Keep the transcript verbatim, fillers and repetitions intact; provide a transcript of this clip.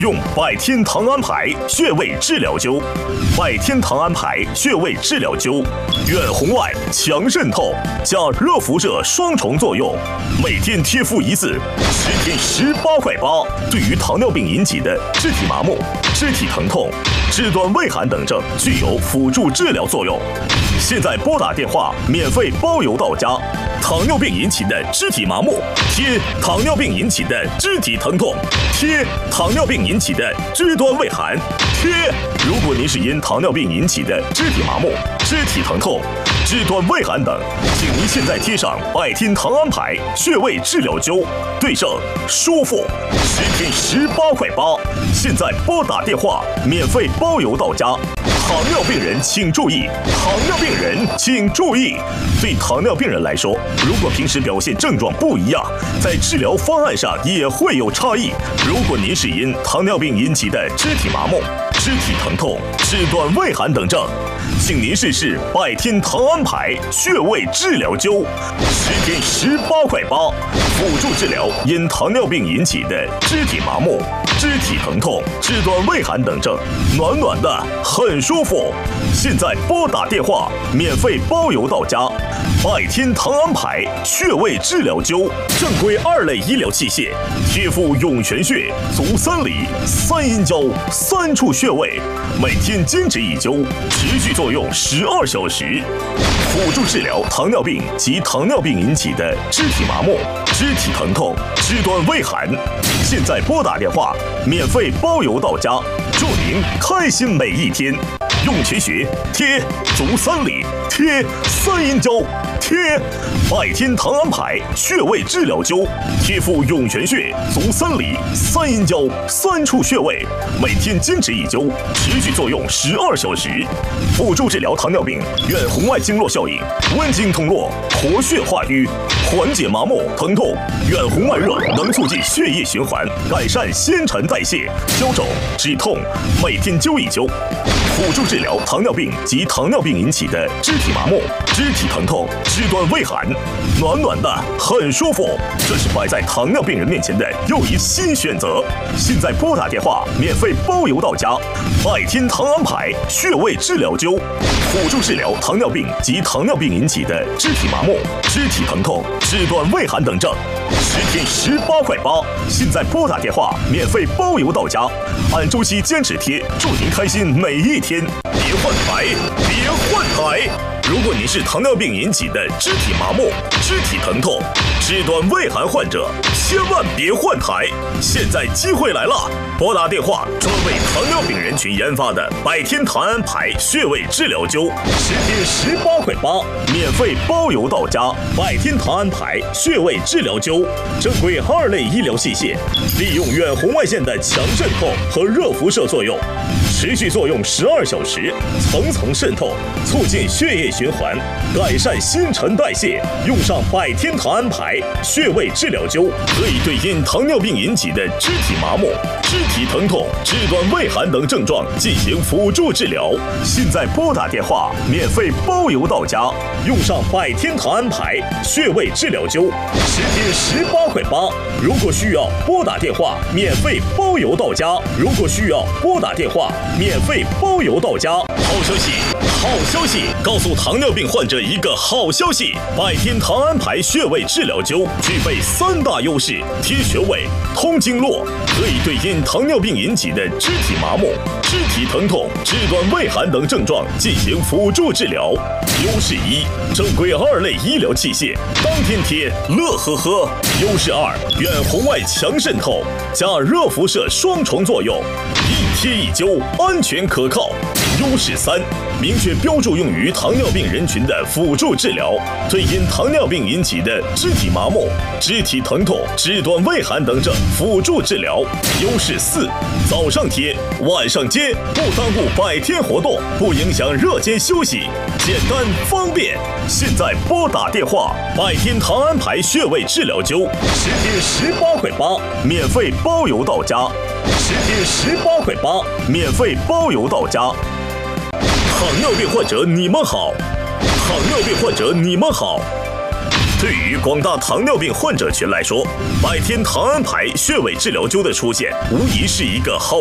用百天堂安牌穴位治疗灸，百天堂安牌穴位治疗灸，远红外强渗透加热辐射双重作用，每天贴敷一次，十天十八块八。对于糖尿病引起的肢体麻木、肢体疼痛、肢端畏寒等症，具有辅助治疗作用。现在拨打电话，免费包邮到家。糖尿病引起的肢体麻木，贴糖尿病引起的肢体疼痛，贴糖尿病引起的肢端畏寒，贴。如果您是因糖尿病引起的肢体麻木、肢体疼痛、肢端畏寒等，请您现在贴上百天堂安牌穴位治疗灸，对症舒服，十天十八块八。现在拨打电话，免费包邮到家。糖尿病人请注意，糖尿病人请注意。对糖尿病人来说，如果平时表现症状不一样，在治疗方案上也会有差异。如果您是因糖尿病引起的肢体麻木、肢体疼痛、肢端畏寒等症，请您试试百天堂安牌穴位治疗灸，十天十八块八，辅助治疗因糖尿病引起的肢体麻木、肢体疼痛、肢端畏寒等症，暖暖的，很舒服。现在拨打电话，免费包邮到家。百天堂安牌穴位治疗灸，正规二类医疗器械，贴敷涌泉穴、足三里、三阴交三处穴位，每天坚持一灸，持续作用十二小时，辅助治疗糖尿病及糖尿病引起的肢体麻木、肢体疼痛、肢端畏寒。现在拨打电话，免费包邮到家，祝您开心每一天。涌泉穴贴足三里，贴三阴交，贴百天堂安牌穴位治疗灸，贴敷涌泉穴、足三里、三阴交三处穴位，每天坚持一灸，持续作用十二小时，辅助治疗糖尿病远红外经络效应，温经通络，活血化瘀，缓解麻木疼痛。远红外热能促进血液循环，改善新陈代谢，消肿止痛，每天灸一灸。辅助治疗糖尿病及糖尿病引起的肢体麻木、肢体疼痛、肢端畏寒，暖暖的，很舒服。这是摆在糖尿病人面前的又一新选择。现在拨打电话，免费包邮到家。百天堂安牌穴位治疗灸，辅助治疗糖尿病及糖尿病引起的肢体麻木、肢体疼痛、肢端畏寒等症，十天十八块八。现在拨打电话，免费包邮到家。按周期坚持贴，祝您开心每一天。别换台，别换台。如果您是糖尿病引起的肢体麻木、肢体疼痛、肢端畏寒患者，千万别换台！现在机会来了，拨打电话，专为糖尿病人群研发的百天堂安牌穴位治疗灸，十天十八块八，免费包邮到家。百天堂安牌穴位治疗灸，正规二类医疗器械，利用远红外线的强渗透和热辐射作用，持续作用十二小时，层层渗透，促进血液循环，改善新陈代谢。用上百天堂安牌穴位治疗灸，可以对因糖尿病引起的肢体麻木、肢体疼痛、肢端畏寒等症状进行辅助治疗。现在拨打电话，免费包邮到家。用上百天堂安牌穴位治疗灸，十天十八块八。如果需要，拨打电话，免费包邮到家。如果需要，拨打电话，免费包邮到家。好消息，好消息！告诉糖尿病患者一个好消息：百天堂安牌穴位治疗灸具备三大优势：贴穴位、通经络，可以对因糖尿病引起的肢体麻木、肢体疼痛、肢端畏寒等症状进行辅助治疗。优势一，正规二类医疗器械，当天贴，乐呵呵。优势二，远红外强渗透加热辐射双重作用，一贴一灸，安全可靠。优势三，明确标注用于糖尿病人群的辅助治疗，对因糖尿病引起的肢体麻木、肢体疼痛、肢端畏寒等症辅助治疗。优势四，早上贴，晚上接，不耽误百天活动，不影响热间休息，简单方便。现在拨打电话，百天堂安牌穴位治疗灸，十天十八块八，免费包邮到家。十天十八块八，免费包邮到家。糖尿病患者你们好，糖尿病患者你们好。 对于广大糖尿病患者群来说，百天糖安牌穴位治疗灸的出现，无疑是一个好